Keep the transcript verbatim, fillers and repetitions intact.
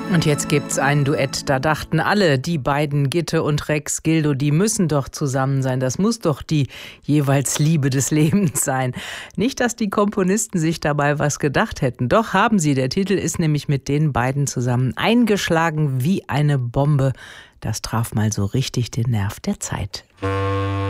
Und jetzt gibt's ein Duett, da dachten alle, die beiden Gitte und Rex Gildo, die müssen doch zusammen sein. Das muss doch die jeweils Liebe des Lebens sein. Nicht, dass die Komponisten sich dabei was gedacht hätten. Doch haben sie. Der Titel ist nämlich mit den beiden zusammen eingeschlagen wie eine Bombe. Das traf mal so richtig den Nerv der Zeit.